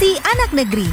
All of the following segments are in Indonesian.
Si Anak Negeri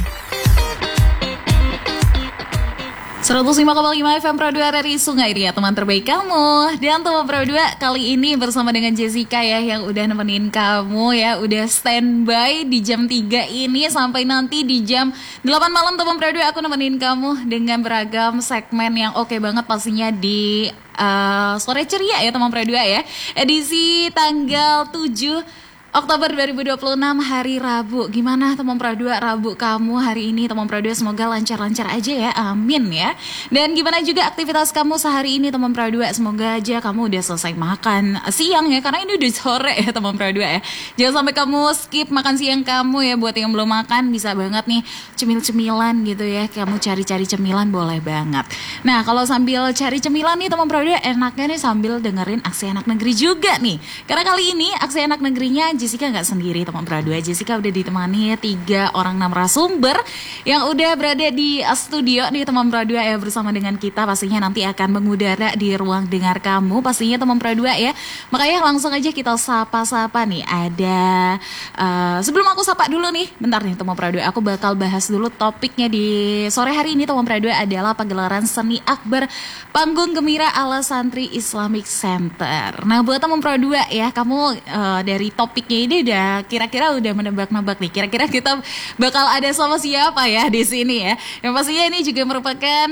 105,5 FM Pro 2 dari Sungai Ria, teman terbaik kamu. Dan teman Pro 2 kali ini bersama dengan Jessica ya, yang udah nemenin kamu ya, udah standby di jam 3 ini sampai nanti di jam 8 malam. Teman Pro 2 aku nemenin kamu dengan beragam segmen yang oke banget pastinya di Sore Ceria ya teman Pro 2 ya. Edisi tanggal 7 Oktober 2026 hari Rabu. Gimana teman Pro 2 Rabu kamu hari ini teman Pro 2? Semoga lancar-lancar aja ya, amin ya. Dan gimana juga aktivitas kamu sehari ini teman Pro 2? Semoga aja kamu udah selesai makan siang ya, karena ini udah sore ya teman Pro 2 ya. Jangan sampai kamu skip makan siang kamu ya. Buat yang belum makan bisa banget nih cemil-cemilan gitu ya. Kamu cari-cari cemilan boleh banget. Nah kalau sambil cari cemilan nih teman Pro 2, enaknya nih sambil dengerin Aksi Anak Negeri juga nih. Karena kali ini Aksi Anak Negerinya Jessica nggak sendiri teman Pro 2. Jessica udah ditemani 3 orang narasumber yang udah berada di studio nih teman Pro 2 ya, bersama dengan kita. Pastinya nanti akan mengudara di ruang dengar kamu pastinya teman Pro 2 ya. Makanya langsung aja kita sapa-sapa nih. Ada sebelum aku sapa dulu nih, bentar nih teman Pro 2, aku bakal bahas dulu topiknya di sore hari ini teman Pro 2 adalah pagelaran seni akbar Panggung Gembira ala Santri Islamic Center. Nah buat teman Pro 2 ya, kamu dari topik ini udah kira-kira udah menebak-nebak nih. Kira-kira kita bakal ada sama siapa ya di sini ya. Yang pastinya ini juga merupakan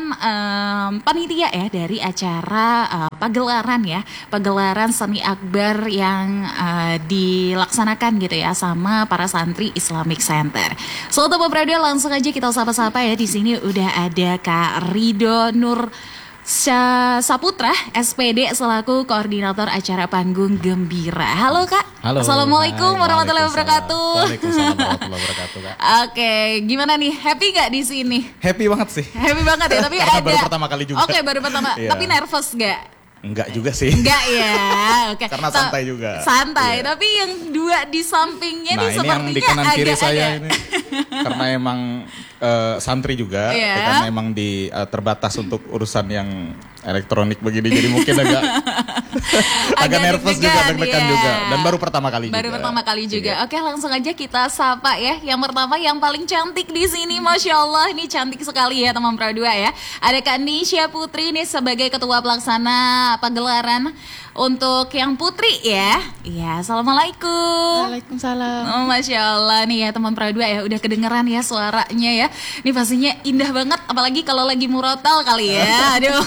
panitia ya dari acara pagelaran ya. Pagelaran seni akbar yang dilaksanakan gitu ya sama para santri Islamic Center. So teman Pro 2 langsung aja kita sapa-sapa ya. Di sini udah ada Kak Ridho Nur Saputra, SPD selaku koordinator acara Panggung Gembira. Halo Kak. Halo. Assalamualaikum warahmatullahi wabarakatuh. Waalaikumsalam warahmatullahi wabarakatuh Kak. Oke, gimana nih? Happy gak di sini? Happy banget sih. Happy banget ya, tapi Karena ada. baru pertama kali juga. Oke, baru pertama. Iya. Tapi nervous gak? Enggak juga sih. Enggak ya. Oke. Karena santai juga. Santai, Iya. Tapi yang dua di sampingnya nih Nah ini sepertinya yang di kanan kiri agak saya ada. ini. Karena emang santri juga, Iya. karena emang terbatas untuk urusan yang elektronik begini, jadi mungkin agak nervous juga, deg-degan, deg-degan iya. juga. Dan baru pertama kali Baru juga. pertama kali juga. Iya. Oke, langsung aja kita sapa ya. Yang pertama yang paling cantik di sini, Masya Allah, ini cantik sekali ya teman Pro 2 ya. Ada Kak Nisha Putri nih sebagai ketua pelaksana pagelaran untuk yang putri ya. Iya, assalamualaikum. Waalaikumsalam. Oh, Masya Allah nih ya teman Pro 2 ya, udah kedengeran ya suaranya ya. Ini pastinya indah banget, apalagi kalau lagi murotal kali ya. Aduh.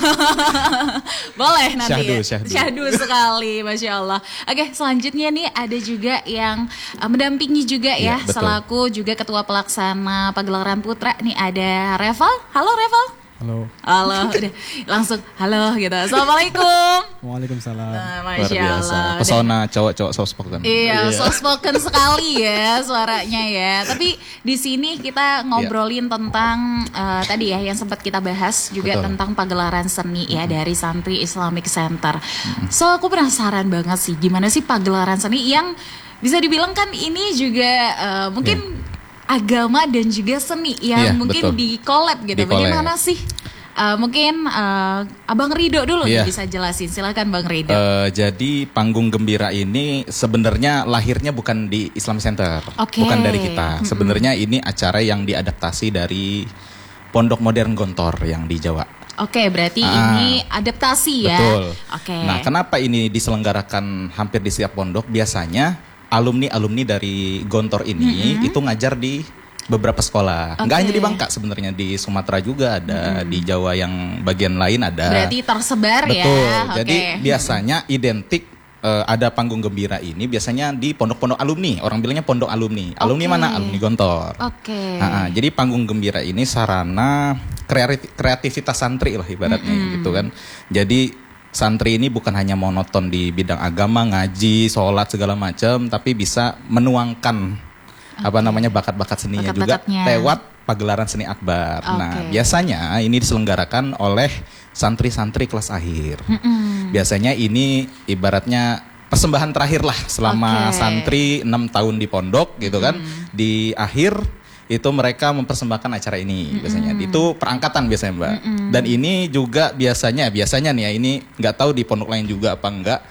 Boleh nanti syahdu sekali, Masya Allah. Oke, selanjutnya nih ada juga yang mendampingi juga ya, Iya, betul. selaku juga ketua pelaksana pagelaran putra. Nih ada Reval. Halo Reval. Halo. Halo, udah langsung halo gitu. Assalamualaikum. Waalaikumsalam. Luar Masya biasa. Allah. Pesona cowok-cowok soft spoken. Iya, soft spoken sekali ya suaranya ya. Tapi di sini kita ngobrolin tentang tadi ya yang sempat kita bahas juga. Betul. Tentang pagelaran seni ya dari Santri Islamic Center. So aku penasaran banget sih gimana sih pagelaran seni yang bisa dibilang kan ini juga mungkin agama dan juga seni yang Iya, mungkin betul. di collab gitu. Di-collab. Bagaimana sih? Mungkin Abang Ridho dulu nih Iya. bisa jelasin. Silakan Bang Ridho. Jadi Panggung Gembira ini sebenarnya lahirnya bukan di Islam Center, Oke. bukan dari kita. Sebenarnya ini acara yang diadaptasi dari Pondok Modern Gontor yang di Jawa. Oke, berarti ini adaptasi ya. Betul. Oke. Nah, kenapa ini diselenggarakan hampir di setiap pondok? Biasanya alumni dari Gontor ini itu ngajar di beberapa sekolah. Nggak Oke. hanya di Bangka sebenarnya, di Sumatera juga ada, di Jawa yang bagian lain ada. Berarti tersebar ya. Betul. Oke. Jadi biasanya identik ada Panggung Gembira ini biasanya di pondok-pondok alumni. Orang bilangnya pondok alumni. Alumni Oke. mana? Alumni Gontor. Oke. Jadi Panggung Gembira ini sarana kreativitas santri lah ibaratnya gitu kan. Jadi santri ini bukan hanya monoton di bidang agama, ngaji, sholat segala macam, tapi bisa menuangkan bakat-bakat seninya juga Bakat-bakatnya. lewat pagelaran seni akbar. Nah, Oke. biasanya ini diselenggarakan oleh santri-santri kelas akhir. Biasanya ini ibaratnya persembahan terakhir lah selama Oke. santri 6 tahun di pondok gitu kan. Di akhir itu mereka mempersembahkan acara ini biasanya. Itu perangkatan biasanya Mbak. Dan ini juga biasanya nih ya, ini nggak tahu di pondok lain juga apa enggak.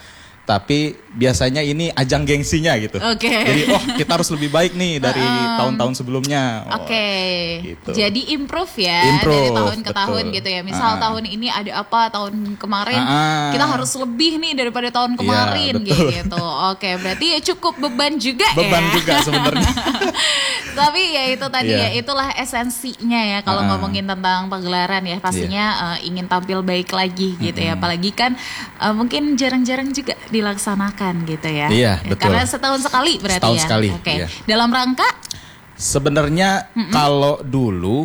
Tapi biasanya ini ajang gengsinya gitu. Oke. Jadi kita harus lebih baik nih dari tahun-tahun sebelumnya. Oke. Gitu. Jadi improve ya dari tahun ke betul. tahun gitu ya. Misal tahun ini ada apa, tahun kemarin kita harus lebih nih daripada tahun kemarin gitu. Oke, berarti ya cukup beban juga Beban juga sebenarnya. Tapi ya itu tadi ya, itulah esensinya ya kalau ngomongin tentang pagelaran ya, pastinya ingin tampil baik lagi gitu ya. Apalagi kan mungkin jarang-jarang juga dilaksanakan gitu ya. Iya, betul. Karena setahun sekali berarti setahun ya. sekali. Oke. Iya. Dalam rangka sebenarnya kalau dulu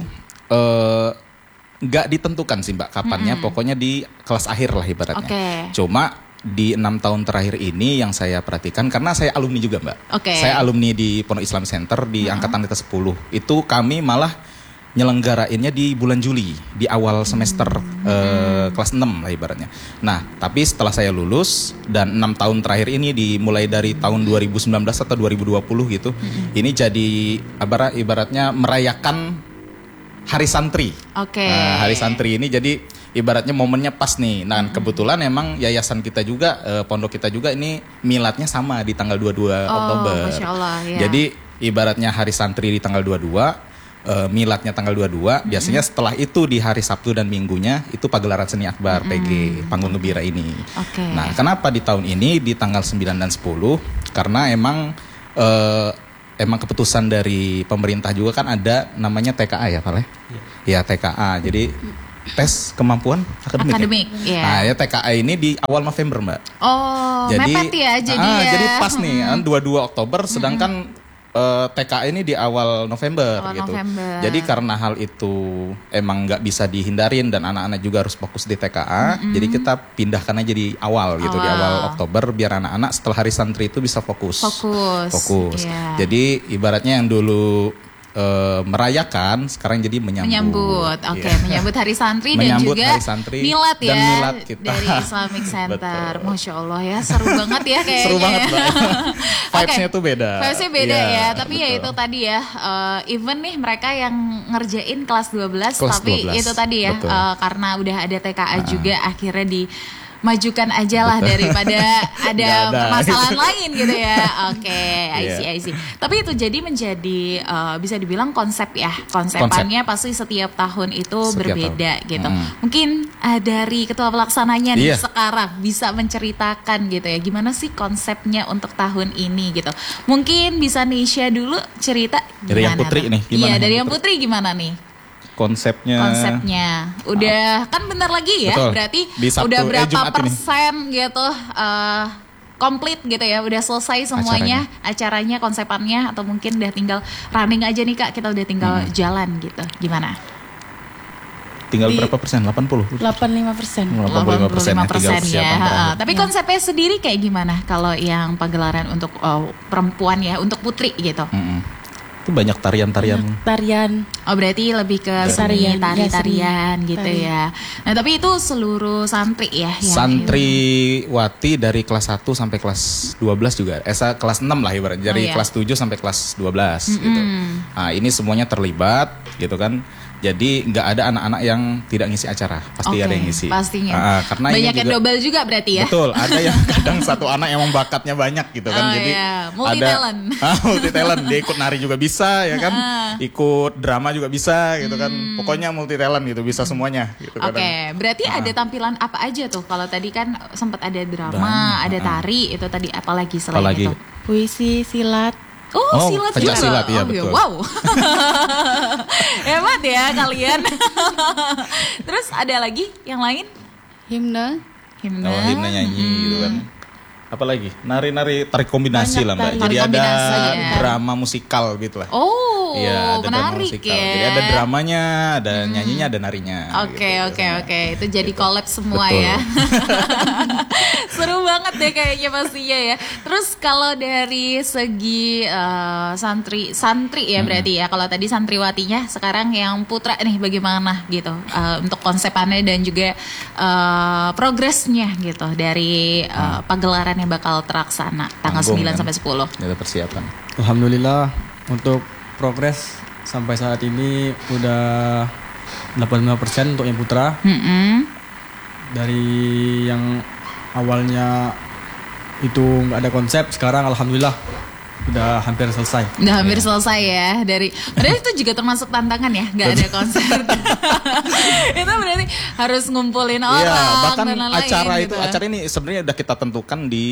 nggak ditentukan sih Mbak kapannya, pokoknya di kelas akhir lah ibaratnya. Oke. Cuma di 6 tahun terakhir ini yang saya perhatikan, karena saya alumni juga Mbak. Oke. Saya alumni di Pondok Islam Center di angkatan ke-10. Itu kami malah nyelenggarainnya di bulan Juli, di awal semester kelas 6 lah ibaratnya. Nah, tapi setelah saya lulus dan 6 tahun terakhir ini dimulai dari tahun 2019 atau 2020 gitu. Ini jadi ibaratnya merayakan Hari Santri. Oke. Nah, Hari Santri ini jadi ibaratnya momennya pas nih. Nah, kebetulan emang yayasan kita juga, pondok kita juga ini miladnya sama di tanggal 22 Oktober. Masya Allah, ya. Jadi ibaratnya Hari Santri di tanggal 22, miladnya tanggal 22, biasanya setelah itu di hari Sabtu dan Minggunya itu pagelaran seni akbar PG, panggung gembira ini. Oke. Nah, kenapa di tahun ini di tanggal 9 dan 10? Karena emang keputusan dari pemerintah juga kan ada namanya TKA ya Pak? Ya TKA. Jadi tes kemampuan akademik. Ya. Nah, ya TKA ini di awal November, Mbak. Oh, Jadi, mepet ya jadi ya. Jadi pas nih, 22 Oktober, sedangkan TKA ini di awal November gitu. Jadi karena hal itu emang nggak bisa dihindarin dan anak-anak juga harus fokus di TKA, jadi kita pindahkan aja di awal gitu, di awal Oktober biar anak-anak setelah Hari Santri itu bisa fokus. Yeah. Jadi ibaratnya yang dulu merayakan sekarang jadi menyambut. Oke, menyambut Hari Santri dan juga Hari Santri milad ya dan milad kita dari Islamic Center. Masya Allah ya, seru banget ya kayaknya. Seru banget Mbak. Vibes-nya tuh beda. Vibes-nya beda ya, tapi betul. ya itu tadi ya, even nih mereka yang ngerjain kelas 12, Kelas tapi 12, itu tadi ya, betul. Karena udah ada TKA juga akhirnya majukan aja lah daripada ada permasalahan lain gitu ya. Oke, I see. Tapi itu jadi menjadi bisa dibilang konsep ya. Konsepannya pasti setiap tahun itu berbeda gitu. Mungkin dari ketua pelaksananya nih sekarang bisa menceritakan gitu ya. Gimana sih konsepnya untuk tahun ini gitu. Mungkin bisa Nisha dulu cerita gimana. Dari yang Putri nih, gimana? Iya, dari yang Putri gimana nih? Konsepnya udah kan bentar lagi ya. Betul. Berarti Sabtu, udah berapa Jumat persen gitu komplit gitu ya, udah selesai semuanya acaranya konsepannya, atau mungkin udah tinggal running aja nih Kak, kita udah tinggal jalan gitu, gimana? Tinggal berapa persen? 80? 85%. 85% ya. Tapi konsepnya sendiri kayak gimana kalau yang pagelaran untuk perempuan ya, untuk Putri gitu? Itu banyak tarian. Oh, berarti lebih ke tari-tarian gitu ya. Nah, tapi itu seluruh santri ya? Santriwati dari kelas 1 sampai kelas 12 juga. Kelas 6 lah ibaratnya. Dari kelas 7 sampai kelas 12 gitu. Nah, ini semuanya terlibat gitu kan. Jadi nggak ada anak-anak yang tidak ngisi acara, pasti ada yang ngisi. Pastinya. Karena banyak yang double juga berarti ya. Betul, ada yang kadang satu anak yang bakatnya banyak gitu kan. Jadi multi talent. Multi talent, dia ikut nari juga bisa ya kan. Ikut drama juga bisa gitu kan. Pokoknya multi talent gitu, bisa semuanya gitu. Oke, berarti ada tampilan apa aja tuh? Kalau tadi kan sempat ada drama, ada tari, itu tadi apalagi selain itu? Puisi, silat. Oh, silat juga. Silat, ya, betul. Wow. Hebat ya kalian. Terus ada lagi yang lain? Himne. Himne nyanyi gitu kan. Apalagi nari-nari tarik kombinasi lah Mbak. Jadi ada drama musikal gitu lah. Oh, iya, ada menarik ya. Jadi ada dramanya, ada nyanyinya, ada narinya. Oke. Itu jadi collab semua. Betul. Ya. Seru banget deh kayaknya pastinya ya. Terus kalau dari segi santri ya berarti ya. Kalau tadi santriwatinya, sekarang yang putra nih bagaimana gitu untuk konsepannya dan juga progresnya gitu dari pagelaran yang bakal terlaksana tanggal 9 sampai 10. Ada persiapan. Alhamdulillah untuk progres sampai saat ini udah 85% untuk yang putra. Dari yang awalnya itu nggak ada konsep, sekarang alhamdulillah udah hampir selesai. Udah hampir selesai ya dari. Padahal itu juga termasuk tantangan ya, nggak ada konser. Itu berarti harus ngumpulin orang. Iya, bahkan dan lain-lain gitu. acara ini sebenarnya udah kita tentukan di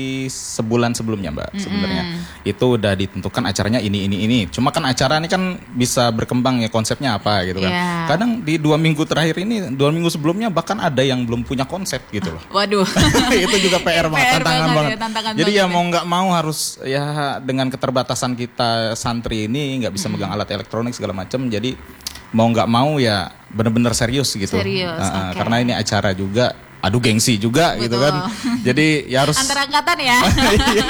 sebulan sebelumnya, Mbak. Sebenarnya itu udah ditentukan acaranya ini. Cuma kan acara ini kan bisa berkembang ya, konsepnya apa gitu kan. Yeah. Kadang di 2 minggu terakhir ini, 2 minggu sebelumnya bahkan ada yang belum punya konsep gitu loh. Waduh. Itu juga PR banget, tantangan banget. Ya, tantangan Jadi banget ya mau nggak mau harus ya dengan keterbatasan kita santri ini nggak bisa megang alat elektronik segala macam. Jadi mau nggak mau ya benar-benar serius gitu. Serius, oke. Karena ini acara juga, adu gengsi juga gitu kan. Jadi ya harus Antar angkatan ya. Iya.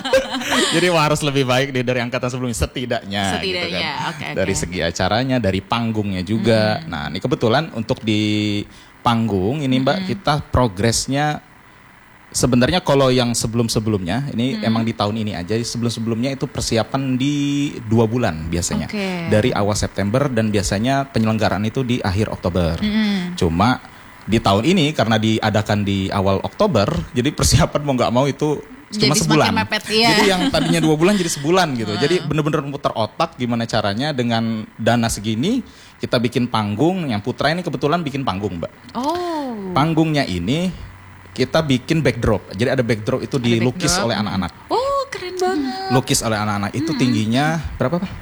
Jadi harus lebih baik dari angkatan sebelumnya setidaknya gitu kan. Oke. Dari segi acaranya, dari panggungnya juga. Nah, ini kebetulan untuk di panggung ini Mbak, kita progresnya sebenarnya kalau yang sebelum-sebelumnya ini emang di tahun ini aja, sebelum-sebelumnya itu persiapan di 2 bulan biasanya. Oke. Dari awal September dan biasanya penyelenggaraan itu di akhir Oktober. Cuma di tahun ini karena diadakan di awal Oktober, jadi persiapan mau nggak mau itu cuma Jadi sebulan. semakin mepet, iya. Jadi yang tadinya 2 bulan jadi sebulan gitu. Jadi bener-bener muter otak gimana caranya dengan dana segini kita bikin panggung. Yang Putra ini kebetulan bikin panggung, Mbak. Oh. Panggungnya ini kita bikin backdrop. Jadi ada backdrop itu dilukis backdrop. oleh anak-anak. Oh, keren banget. Lukis oleh anak-anak. Itu tingginya berapa, Pak?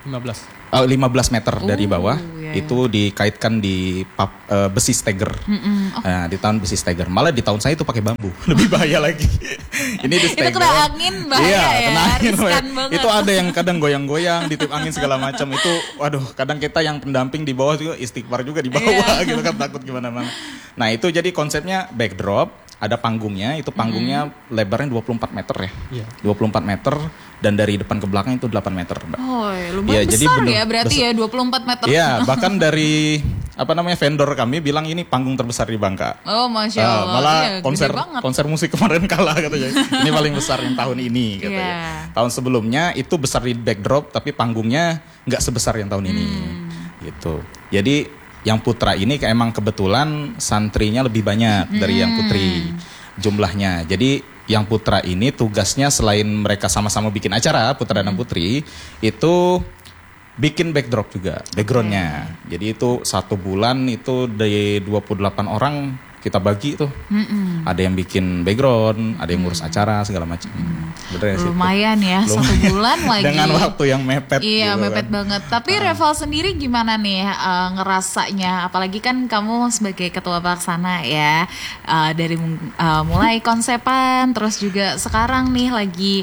15. 15 meter dari bawah. iya, Itu dikaitkan di besi steger. Nah, di tahun besi steger. Malah di tahun saya itu pakai bambu. Lebih bahaya lagi. Ini di steger. Itu kena angin bahaya Iya, ya. kena angin. Riskan banget. Itu ada yang kadang goyang-goyang, ditiup angin segala macam. Itu waduh, kadang kita yang pendamping di bawah juga istighfar juga di bawah gitu kan, takut gimana-mana. Nah, itu jadi konsepnya backdrop. Ada panggungnya, itu panggungnya lebarnya 24 meter ya. Iya. 24 meter dan dari depan ke belakang itu 8 meter, Mbak. Oh, lumayan Iya, jadi besar bener- ya berarti besar. ya 24 meter. Iya, bahkan dari vendor kami bilang ini panggung terbesar di Bangka. Oh, Masya Allah. Malah Iya, konser gede banget. konser musik kemarin kalah katanya. Ini paling besar yang tahun ini katanya. Iya. Tahun sebelumnya itu besar di backdrop tapi panggungnya nggak sebesar yang tahun ini. Gitu. Jadi yang Putra ini emang kebetulan santrinya lebih banyak dari yang Putri jumlahnya. Jadi yang Putra ini tugasnya selain mereka sama-sama bikin acara, Putra dan Putri, itu bikin backdrop juga, backgroundnya. Jadi itu 1 bulan itu dari 28 orang kita bagi tuh. Ada yang bikin background, ada yang ngurus acara segala macam. Bener sih. Lumayan ya, 1 bulan lagi. Dengan waktu yang mepet. Iya, gitu mepet kan. banget. Tapi Reval sendiri gimana nih ngerasanya? Apalagi kan kamu sebagai ketua pelaksana ya, dari mulai konsepan, terus juga sekarang nih lagi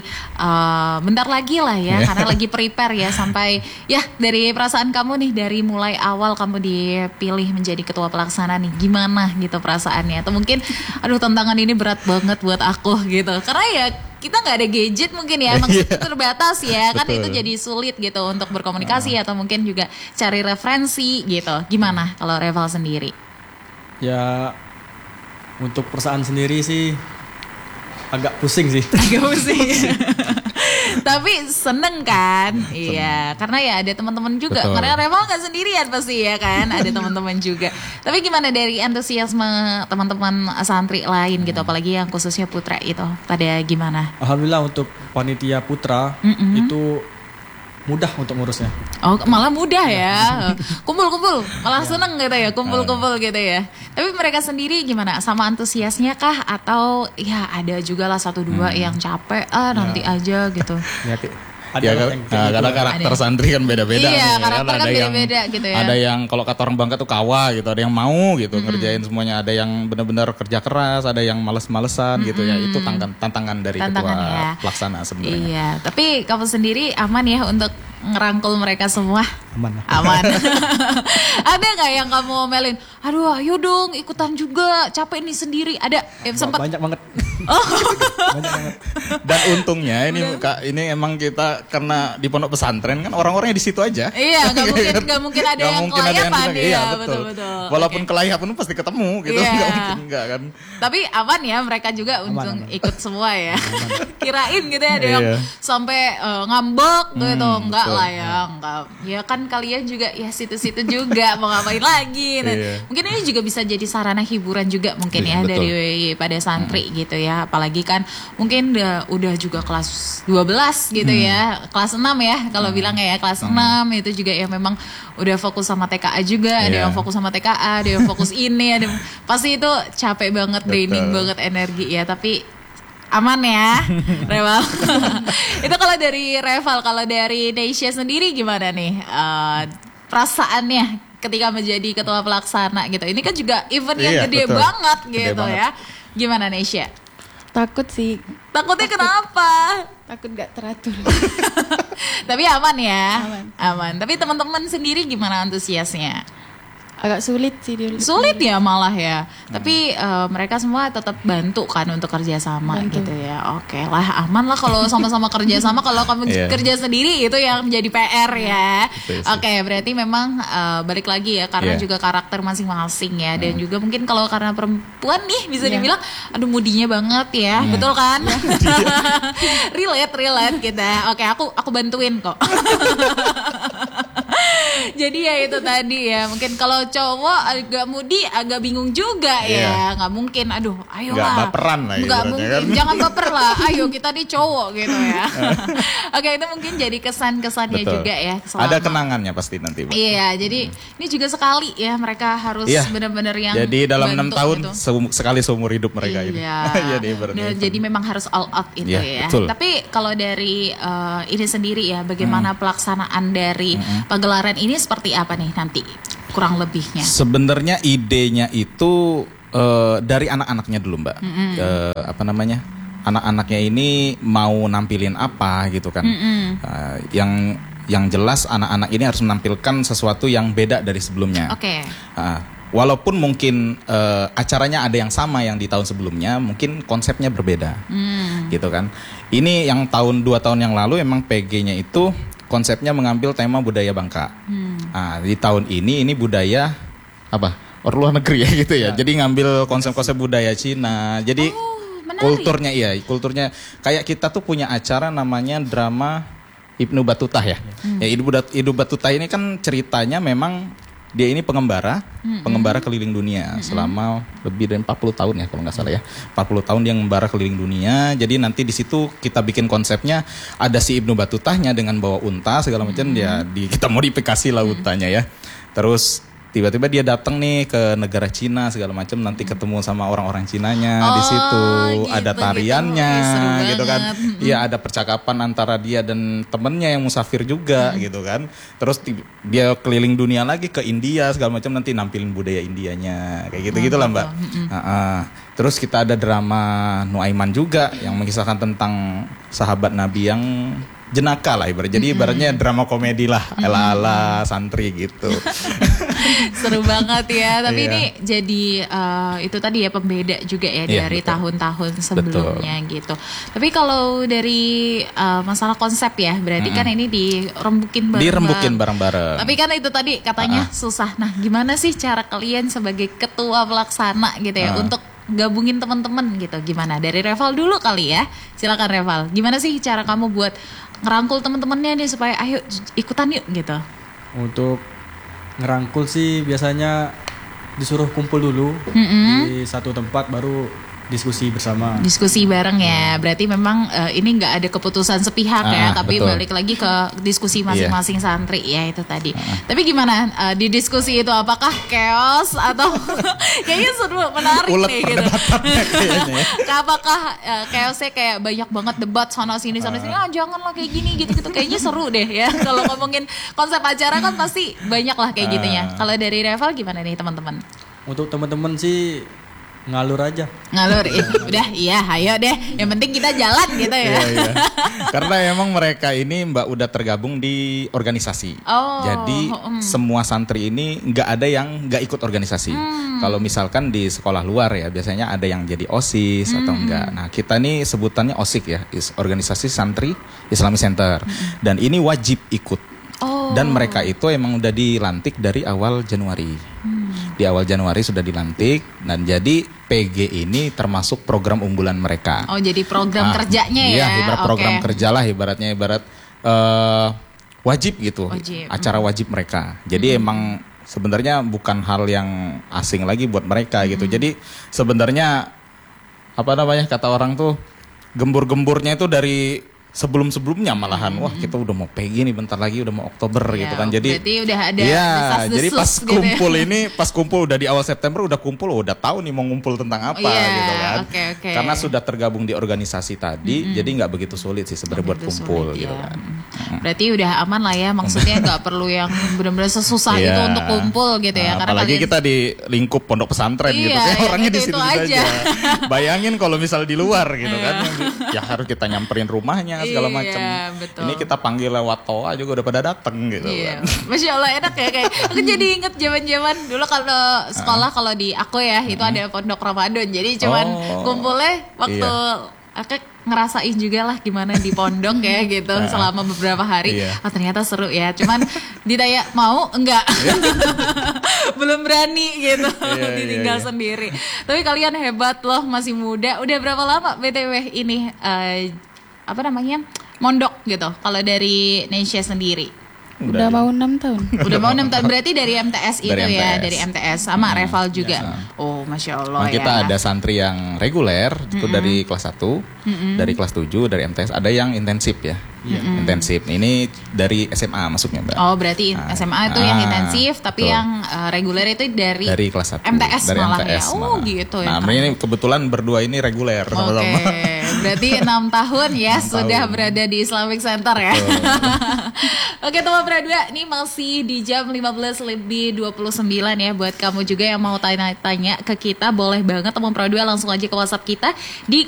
bentar lagi lah ya, karena lagi prepare ya sampai ya dari perasaan kamu nih dari mulai awal kamu dipilih menjadi ketua pelaksana nih, gimana gitu perasaannya? Atau mungkin, aduh tantangan ini berat banget buat aku gitu, karena ya kita nggak ada gadget mungkin ya, maksudnya terbatas ya kan. Betul. Itu jadi sulit gitu untuk berkomunikasi atau mungkin juga cari referensi gitu. Gimana kalau Reval sendiri? Ya untuk perusahaan sendiri sih agak pusing sih. Agak pusing. Tapi seneng kan? Iya, karena ya ada teman-teman juga. Betul. Karena Reval nggak sendirian pasti ya kan, ada teman-teman juga. Tapi gimana dari antusiasme teman-teman santri lain gitu, apalagi yang khususnya Putra itu, pada gimana? Alhamdulillah untuk panitia Putra itu mudah untuk ngurusnya. Oh, malah mudah ya. Kumpul-kumpul, malah seneng gitu ya, kumpul-kumpul gitu ya. Tapi mereka sendiri gimana? Sama antusiasnya kah? Atau ya ada juga lah 1-2 yang capek, nanti aja gitu. Ya, ada Ya, yang kayak karena gitu. karakter santri kan beda-beda. Iya, nih, karakter kan Ada yang- beda-beda gitu ya. Ada yang kalau kata orang Bangka tuh kawa gitu, ada yang mau gitu ngerjain semuanya, ada yang benar-benar kerja keras, ada yang males-malesan gitu ya. Itu tantangan dari Tantangan ketua ya. pelaksana sebenarnya. Iya, tapi kamu sendiri aman ya untuk ngerangkul mereka semua? Aman lah. Aman. Ada nggak yang kamu omelin? Aduh, ayo dong ikutan juga, capek nih sendiri. Ada sempat. Banyak banget. Banyak banget. Dan untungnya ini emang kita karena di pondok pesantren kan orang-orangnya di situ aja. Iya, nggak mungkin ada Nggak yang mungkin ada yang kelayapan bisa- ya, iya, betul. Walaupun kelayapan pun pasti ketemu gitu, Iya. nggak mungkin enggak kan. Tapi aman ya, mereka juga untung aman. ikut semua ya. Kirain gitu ya ada yang Iya. sampai ngambek gitu, enggak betul. lah ya, enggak. Ya kan kalian juga ya situ-situ juga mau ngapain lagi. Nah, Iya. mungkin ini juga bisa jadi sarana hiburan juga mungkin Iya, ya betul. dari pada santri gitu ya. Apalagi kan mungkin udah juga kelas 12 gitu ya. Kelas 6 ya kalau bilang ya, kelas 6 itu juga ya memang udah fokus sama TKA juga, ada Iya. yang fokus sama TKA, ada yang fokus ini, ada pasti itu capek banget, draining banget energi ya, tapi aman ya, Reval. Itu kalau dari Reval, kalau dari Neysha sendiri gimana nih perasaannya ketika menjadi ketua pelaksana gitu? Ini kan juga event yang Iya, gede betul. banget Gede gitu banget. ya. Gimana Neysha? Takut sih, Takutnya kenapa? takut gak teratur. Tapi aman ya, Aman. Tapi teman-teman sendiri gimana antusiasnya? Agak sulit sih dulu. Sulit ya malah ya. Tapi mereka semua tetap bantu kan untuk kerjasama Bantu. gitu ya. Oke lah, aman lah kalau sama-sama kerjasama. Kalau kamu Iya. kerja sendiri itu yang menjadi PR ya. Betul sih. Oke, berarti memang balik lagi ya karena Iya. juga karakter masing-masing ya. Dan juga mungkin kalau karena perempuan nih bisa Iya. dibilang aduh mudinya banget ya. Betul kan? relate kita. Oke, aku bantuin kok. Jadi ya itu tadi ya, mungkin kalau cowok agak mudi, agak bingung juga ya, Iya. nggak mungkin, aduh, ayo Nggak lah, baperan lah nggak ibaratnya mungkin, kan. jangan baper lah, ayo kita nih cowok gitu ya. Oke, itu mungkin jadi kesan-kesannya Betul. juga ya. Ada kenangannya pasti nanti, Mbak. Iya, jadi ini juga sekali ya mereka harus Iya. benar-benar yang Jadi dalam 6 bantu tahun gitu. sekali seumur hidup mereka ini. Iya. Jadi ibaratnya itu. Jadi memang harus all out itu Iya, ya. betul. Tapi kalau dari ini sendiri ya, bagaimana pelaksanaan dari pagelaran ini seperti apa nih nanti kurang lebihnya? Sebenarnya idenya itu dari anak-anaknya dulu, Mbak. Apa namanya? Anak-anaknya ini mau nampilin apa gitu kan? Yang jelas anak-anak ini harus menampilkan sesuatu yang beda dari sebelumnya. Oke. Walaupun mungkin acaranya ada yang sama yang di tahun sebelumnya, mungkin konsepnya berbeda, gitu kan. Ini yang 2 tahun yang lalu emang PG-nya itu konsepnya mengambil tema budaya Bangka. Di tahun ini budaya apa? Luar negeri ya gitu ya. Jadi ngambil konsep-konsep budaya Cina. Jadi menarik. kulturnya kayak kita tuh punya acara namanya drama Ibnu Batutah ya. Ya Ibnu Batutah ini kan ceritanya memang dia ini pengembara keliling dunia selama lebih dari 40 tahun ya kalau nggak salah ya. 40 tahun dia mengembara keliling dunia. Jadi nanti di situ kita bikin konsepnya ada si Ibnu Batutahnya dengan bawa unta segala macam ya kita modifikasi lah untanya ya. Terus tiba-tiba dia datang nih ke negara Cina segala macam nanti ketemu sama orang-orang Cinanya di situ gitu, ada tariannya gitu. Ih, seru gitu kan. banget. Iya ada percakapan antara dia dan temennya yang musafir juga gitu kan. Terus dia keliling dunia lagi ke India segala macam nanti nampilin budaya Indianya kayak gitu gitulah Mbak. Terus kita ada drama Nuaiman juga yang mengisahkan tentang sahabat Nabi yang jenaka lah ibaratnya. Jadi ibaratnya drama komedi lah ala-ala santri gitu. Seru banget ya. Tapi Iya. ini jadi itu tadi ya pembeda juga ya Iya, dari betul. tahun-tahun sebelumnya gitu. Tapi kalau dari masalah konsep ya, berarti kan ini dirembukin bareng-bareng. Dirembukin bareng-bareng. Tapi kan itu tadi katanya susah. Nah, gimana sih cara kalian sebagai ketua pelaksana gitu ya untuk gabungin teman-teman gitu? Gimana? Dari Reval dulu kali ya. Silakan Reval. Gimana sih cara kamu buat ngerangkul teman-temannya nih supaya ayo ikutan yuk gitu? Untuk ngerangkul sih biasanya disuruh kumpul dulu di satu tempat baru diskusi bersama. Diskusi bareng ya. Berarti memang ini nggak ada keputusan sepihak ya, tapi betul. balik lagi ke diskusi masing-masing santri ya itu tadi. Tapi gimana di diskusi itu apakah chaos atau kayaknya seru menarik Ulet nih gitu. perdebatannya kayaknya ya. Apakah chaosnya kayak banyak banget debat sana sini janganlah kayak gini gitu kayaknya seru deh ya. Kalau ngomongin konsep acara kan pasti banyak lah kayak gitunya. Kalau dari Reval gimana nih teman-teman? Untuk teman-teman sih ngalur aja. Ngalur udah iya ayo deh yang penting kita jalan gitu ya. Iya. Karena emang mereka ini Mbak udah tergabung di organisasi. Jadi semua santri ini nggak ada yang nggak ikut organisasi. Kalau misalkan di sekolah luar ya biasanya ada yang jadi OSIS atau enggak. Nah kita nih sebutannya OSIK ya, organisasi santri Islamic Center. Dan ini wajib ikut. Dan mereka itu emang udah dilantik dari awal Januari. Di awal Januari sudah dilantik dan jadi PG ini termasuk program unggulan mereka. Oh jadi program kerjanya ya? Iya, ibarat program Oke. kerja lah ibaratnya wajib gitu. Wajib. Acara wajib mereka. Jadi emang sebenarnya bukan hal yang asing lagi buat mereka gitu. Jadi sebenarnya apa namanya kata orang tuh gembur-gemburnya itu dari sebelum-sebelumnya malahan. Wah, kita udah mau PG nih bentar lagi udah mau Oktober gitu kan. Jadi berarti udah ada ya, desas-desus jadi pas gitu kumpul ini, pas kumpul udah di awal September udah kumpul, udah tahu nih mau ngumpul tentang apa gitu kan. Okay. Karena sudah tergabung di organisasi tadi, jadi nggak begitu sulit sih sebenarnya buat kumpul sulit, gitu ya. kan. Berarti udah aman lah ya, maksudnya nggak perlu yang benar-benar sesusah itu Iya. untuk kumpul gitu ya. Nah, Karena apalagi kalian kita di lingkup pondok pesantren gitu, Iya, kayak yang orangnya di itu-itu situ aja. aja. Bayangin kalau misal di luar gitu kan, ya harus kita nyamperin rumahnya segala Iya, macam. betul. Ini kita panggil lewat toa juga udah pada dateng gitu Iya, kan. Masya Allah enak ya kayak aku jadi inget zaman-zaman dulu kalau sekolah kalau di aku ya itu ada pondok Ramadan jadi cuman kumpulnya waktu aku ngerasain juga lah gimana di pondok ya gitu selama beberapa hari. Iya. Ternyata seru ya. Cuman ditanya mau enggak? Belum berani gitu. Ditinggal iya. sendiri. Tapi kalian hebat loh masih muda. Udah berapa lama BTW ini apa namanya? Mondok gitu. Kalau dari Nesya sendiri. Udah mau 6 tahun. Udah mau 6 tahun berarti dari MTS itu Dari ya, MTS. dari MTS sama Reval juga. Oh, Masya Allah Nah, ya. kita ada santri yang reguler itu dari kelas 1, dari kelas 7, dari MTS, ada yang intensif ya. Intensif. Ini dari SMA masuknya, Mbak. Oh, berarti SMA itu yang intensif, tapi betul. yang reguler itu dari kelas 1. MTS dari malah MTS ya. Oh, malah. gitu ya. Nah, ini kebetulan berdua ini reguler Oke, sama-sama. berarti 6 tahun ya 6 sudah tahun. berada di Islamic Center ya. Oke, teman Pradua, ini masih di jam 15:29 ya. Buat kamu juga yang mau tanya-tanya ke kita, boleh banget teman Pradua langsung aja ke WhatsApp kita di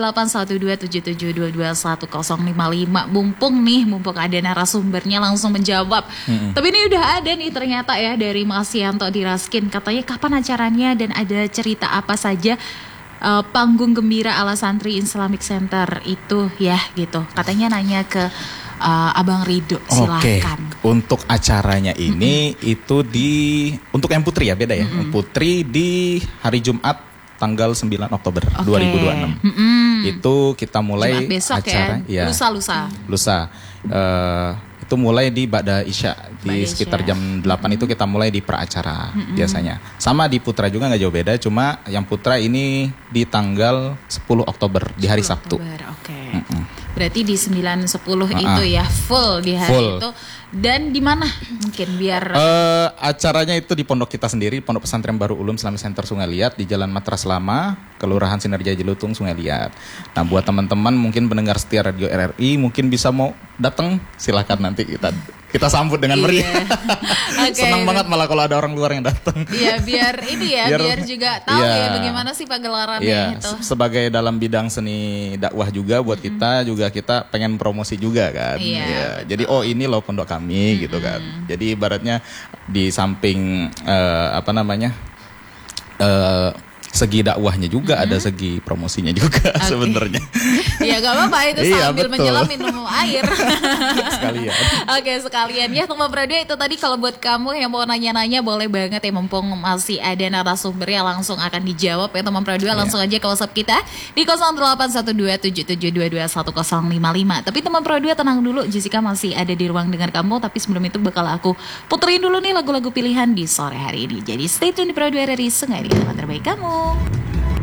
081277221055. Mumpung ada narasumbernya langsung menjawab. Tapi ini udah ada nih ternyata ya dari Mas Yanto di Raskin. Katanya kapan acaranya dan ada cerita apa saja panggung gembira ala santri Islamic Center itu ya gitu. Katanya nanya ke Abang Rido, silahkan. Oke, untuk acaranya ini itu untuk yang Putri ya beda ya. Putri di hari Jumat tanggal 9 Oktober 2026. Itu kita mulai Jumat besok acara ya. Lusa. Itu mulai di Ba'da Isya di Ba'da sekitar Isya. jam 8 itu kita mulai di praacara biasanya. Sama di Putra juga nggak jauh beda, cuma yang Putra ini di tanggal 10 Oktober di hari Sabtu. Oke. Berarti di 9-10 itu ya full di hari Full. itu. Dan di mana mungkin biar Acaranya itu di pondok kita sendiri, Pondok Pesantren Baru Ulum Islamic Center Sungai Liat di Jalan Matras Lama, Kelurahan Sinarja Jelutung, Sungai Liat. Nah, buat teman-teman mungkin pendengar setia Radio RRI mungkin bisa mau datang, silakan nanti kita sambut dengan meriah. Oke. Senang banget malah kalau ada orang luar yang datang. Iya, biar ini ya, biar juga tahu Iya. ya bagaimana sih pagelarannya Iya, itu. sebagai dalam bidang seni dakwah juga buat kita juga kita pengen promosi juga kan. Iya, Iya. Jadi ini loh pondok kami gitu kan. Jadi ibaratnya di samping segi dakwahnya juga ada segi promosinya juga sebenarnya. Iya, gak apa-apa itu Iya, sambil betul. menyelam minum air. Sekalian. Oke, sekalian ya teman Pradua, itu tadi kalau buat kamu yang mau nanya-nanya boleh banget ya, mumpung masih ada narasumbernya langsung akan dijawab ya teman Pradua. Langsung aja ke WhatsApp kita di 081277221055. Tapi teman Pradua tenang dulu, Jessica masih ada di ruang dengar kamu, tapi sebelum itu bakal aku puterin dulu nih lagu-lagu pilihan di sore hari ini. Jadi stay tune di Pradua RRI Sungai di teman terbaik kamu.